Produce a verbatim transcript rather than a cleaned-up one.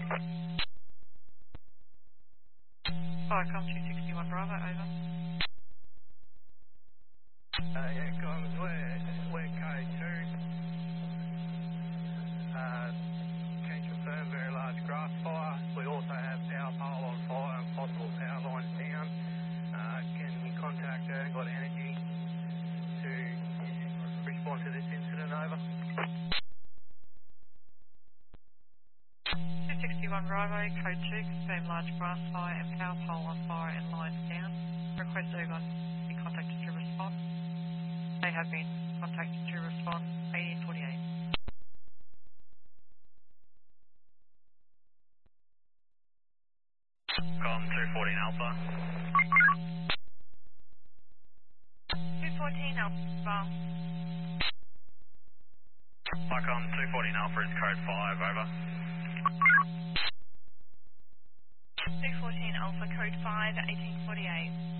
Viacom two sixty-one Bravo, over. Uh, yeah, guys, we're, we're code two. Uh, can confirm very large grass fire. We also have power pole on fire and possible power lines down. Uh, can you contact Ergot Energy to respond to this incident, over? two sixty-one Bravo, code two, confirm large grass fire and power pole on fire and lines down. Request Ergon be contacted to respond. They have been contacted to respond, eighteen forty-eight. Com two fourteen Alpha. two fourteen Alpha. Viacom two fourteen Alpha is code five, over. two fourteen Alpha, code five, eighteen forty-eight.